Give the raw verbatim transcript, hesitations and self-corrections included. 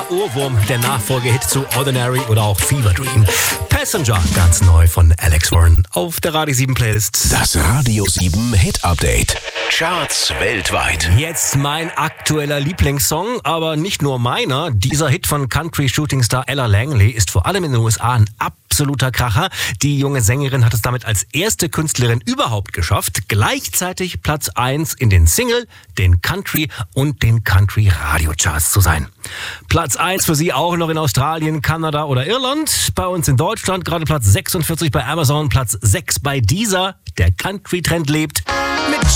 Der Ohrwurm, der Nachfolgehit zu Ordinary oder auch Fever Dream. Passenger, ganz neu von Alex Warren auf der Radio sieben Playlist. Das Radio sieben Hit Update. Charts weltweit. Jetzt mein aktueller Lieblingssong, aber nicht nur meiner. Dieser Hit von Country-Shooting-Star Ella Langley ist vor allem in den U S A ein absoluter Kracher. Die junge Sängerin hat es damit als erste Künstlerin überhaupt geschafft, gleichzeitig Platz eins in den Single, den Country und den Country-Radio-Charts zu sein. Platz eins für sie auch noch in Australien, Kanada oder Irland. Bei uns in Deutschland gerade Platz sechsundvierzig bei Amazon, Platz sechs bei Deezer. Der Country-Trend lebt. Mit